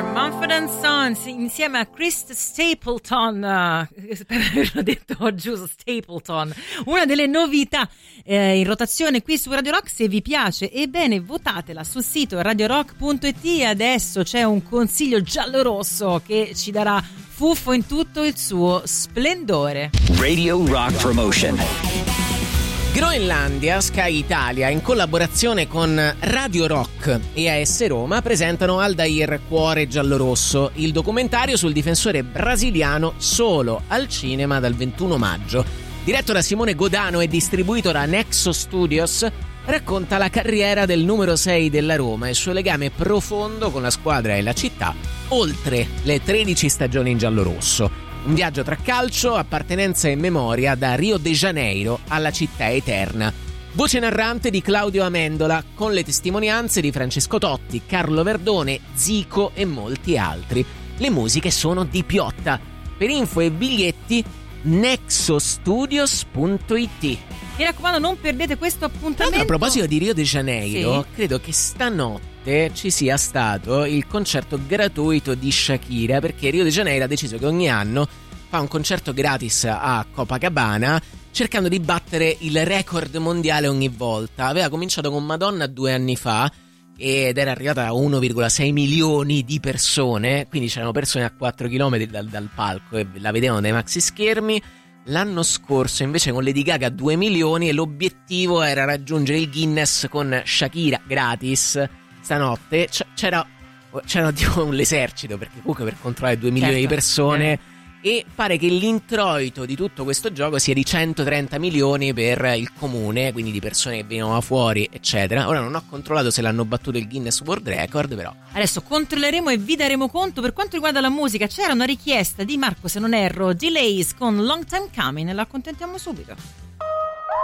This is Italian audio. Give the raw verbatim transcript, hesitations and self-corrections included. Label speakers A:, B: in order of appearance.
A: Mumford and Sons insieme a Chris Stapleton, uh, spero di averlo detto giusto, Stapleton, una delle novità eh, in rotazione qui su Radio Rock. Se vi piace, ebbene votatela sul sito radio rock punto it. Adesso c'è un consiglio giallo-rosso che ci darà Fuffo in tutto il suo splendore.
B: Radio Rock Promotion.
C: Groenlandia, Sky Italia, in collaborazione con Radio Rock e A S Roma, presentano Aldair Cuore Giallorosso, il documentario sul difensore brasiliano, solo al cinema dal ventuno maggio. Diretto da Simone Godano e distribuito da Nexo Studios, racconta la carriera del numero sei della Roma e il suo legame profondo con la squadra e la città, oltre le tredici stagioni in giallorosso. Un viaggio tra calcio, appartenenza e memoria da Rio de Janeiro alla città eterna. Voce narrante di Claudio Amendola, con le testimonianze di Francesco Totti, Carlo Verdone, Zico e molti altri. Le musiche sono di Piotta. Per info e biglietti nexostudios punto it.
A: Mi raccomando, non perdete questo appuntamento.
C: A proposito di Rio de Janeiro,
A: sì,
C: credo che stanotte ci sia stato il concerto gratuito di Shakira, perché Rio de Janeiro ha deciso che ogni anno fa un concerto gratis a Copacabana, cercando di battere il record mondiale ogni volta. Aveva cominciato con Madonna due anni fa ed era arrivata a uno virgola sei milioni di persone, quindi c'erano persone a quattro chilometri dal, dal palco e la vedevano dai maxi schermi. L'anno scorso invece con Lady Gaga due milioni e l'obiettivo era raggiungere il Guinness con Shakira gratis. Stanotte c- c'era, c'era tipo l'esercito, perché comunque per controllare due milioni
A: certo,
C: di persone,
A: eh.
C: E pare che l'introito di tutto questo gioco sia di centotrenta milioni per il comune, quindi di persone che vengono da fuori eccetera. Ora non ho controllato se l'hanno battuto il Guinness World Record, però
A: adesso controlleremo e vi daremo conto. Per quanto riguarda la musica, c'era una richiesta di Marco, se non erro, Delays con Long Time Coming, e la accontentiamo subito.